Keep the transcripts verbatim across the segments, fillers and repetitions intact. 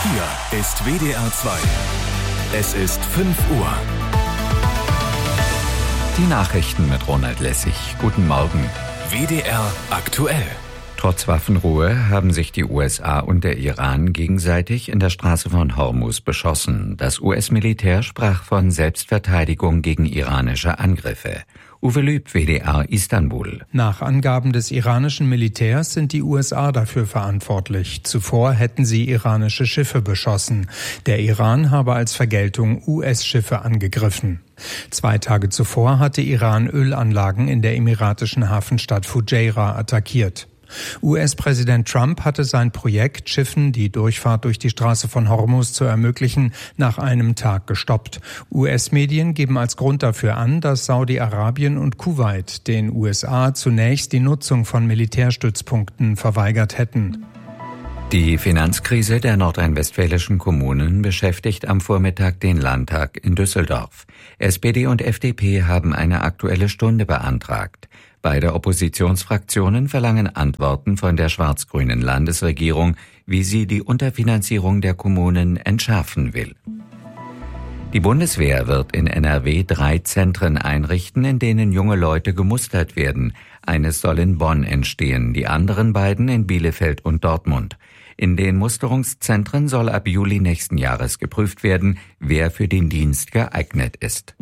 Hier ist W D R zwei. Es ist fünf Uhr. Die Nachrichten mit Ronald Lessig. Guten Morgen. W D R aktuell. Trotz Waffenruhe haben sich die U S A und der Iran gegenseitig in der Straße von Hormuz beschossen. Das U S-Militär sprach von Selbstverteidigung gegen iranische Angriffe. Uwe Lüb, W D R Istanbul. Nach Angaben des iranischen Militärs sind die U S A dafür verantwortlich. Zuvor hätten sie iranische Schiffe beschossen. Der Iran habe als Vergeltung U S-Schiffe angegriffen. Zwei Tage zuvor hatte Iran Ölanlagen in der emiratischen Hafenstadt Fujairah attackiert. U S-Präsident Trump hatte sein Projekt, Schiffen die Durchfahrt durch die Straße von Hormuz zu ermöglichen, nach einem Tag gestoppt. U S-Medien geben als Grund dafür an, dass Saudi-Arabien und Kuwait den U S A zunächst die Nutzung von Militärstützpunkten verweigert hätten. Die Finanzkrise der nordrhein-westfälischen Kommunen beschäftigt am Vormittag den Landtag in Düsseldorf. S P D und F D P haben eine Aktuelle Stunde beantragt. Beide Oppositionsfraktionen verlangen Antworten von der schwarz-grünen Landesregierung, wie sie die Unterfinanzierung der Kommunen entschärfen will. Die Bundeswehr wird in N R W drei Zentren einrichten, in denen junge Leute gemustert werden. Eines soll in Bonn entstehen, die anderen beiden in Bielefeld und Dortmund. In den Musterungszentren soll ab Juli nächsten Jahres geprüft werden, wer für den Dienst geeignet ist.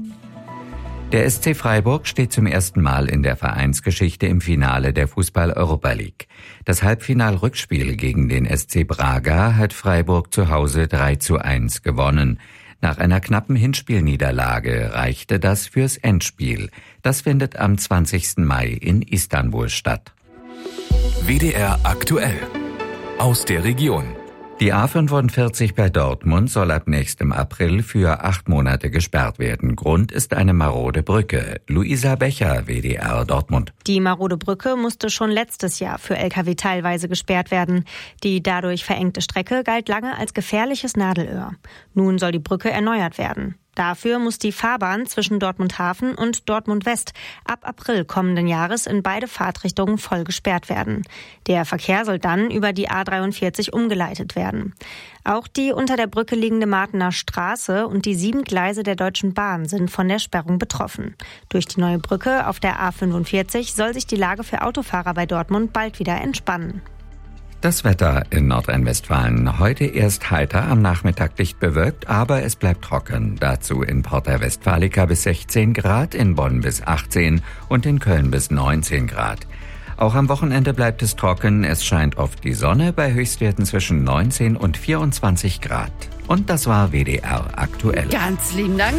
Der S C Freiburg steht zum ersten Mal in der Vereinsgeschichte im Finale der Fußball-Europa League. Das Halbfinal-Rückspiel gegen den S C Braga hat Freiburg zu Hause drei zu eins gewonnen. Nach einer knappen Hinspielniederlage reichte das fürs Endspiel. Das findet am zwanzigsten Mai in Istanbul statt. W D R aktuell. Aus der Region. Die A fünfundvierzig bei Dortmund soll ab nächstem April für acht Monate gesperrt werden. Grund ist eine marode Brücke. Luisa Becher, W D R Dortmund. Die marode Brücke musste schon letztes Jahr für L K W teilweise gesperrt werden. Die dadurch verengte Strecke galt lange als gefährliches Nadelöhr. Nun soll die Brücke erneuert werden. Dafür muss die Fahrbahn zwischen Dortmund Hafen und Dortmund West ab April kommenden Jahres in beide Fahrtrichtungen voll gesperrt werden. Der Verkehr soll dann über die A dreiundvierzig umgeleitet werden. Auch die unter der Brücke liegende Martener Straße und die sieben Gleise der Deutschen Bahn sind von der Sperrung betroffen. Durch die neue Brücke auf der A fünfundvierzig soll sich die Lage für Autofahrer bei Dortmund bald wieder entspannen. Das Wetter in Nordrhein-Westfalen. Heute erst heiter, am Nachmittag dicht bewölkt, aber es bleibt trocken. Dazu in Porta Westfalica bis sechzehn Grad, in Bonn bis achtzehn und in Köln bis neunzehn Grad. Auch am Wochenende bleibt es trocken. Es scheint oft die Sonne bei Höchstwerten zwischen neunzehn und vierundzwanzig Grad. Und das war W D R aktuell. Ganz lieben Dank.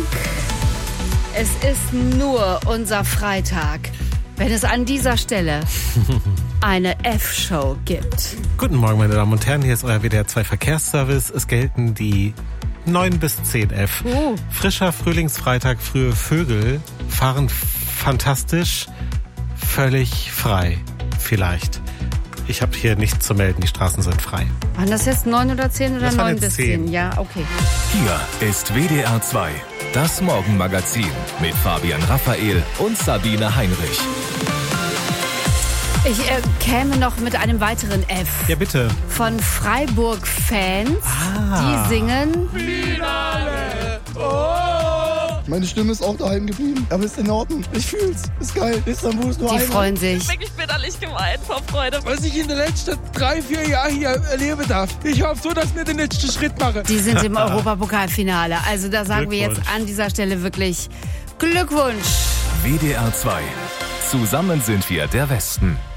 Es ist nur unser Freitag, wenn es an dieser Stelle eine F-Show gibt. Guten Morgen, meine Damen und Herren, hier ist euer W D R zwei Verkehrsservice. Es gelten die neun bis zehn F. Uh. Frischer Frühlingsfreitag, frühe Vögel fahren fantastisch, völlig frei. Vielleicht. Ich habe hier nichts zu melden, die Straßen sind frei. Waren das jetzt neun oder zehn oder Das waren neun jetzt bis zehn. zehn? Ja, okay. Hier ist W D R zwei. Das Morgenmagazin mit Fabian Raphael und Sabine Heinrich. Ich äh, käme noch mit einem weiteren F. Ja, bitte. Von Freiburg-Fans, Ah. die singen. Meine Stimme ist auch daheim geblieben. Aber ist in Ordnung. Ich fühl's. Ist geil. Istanbul ist nur Die einmal. freuen sich. Wirklich bitterlich geweint vor Freude. Was ich in den letzten drei, vier Jahren hier erleben darf. Ich hoffe so, dass wir den letzten Schritt machen. Die sind im Europapokalfinale. Also da sagen wir jetzt Glückwunsch. an dieser Stelle wirklich Glückwunsch. W D R zwei. Zusammen sind wir der Westen.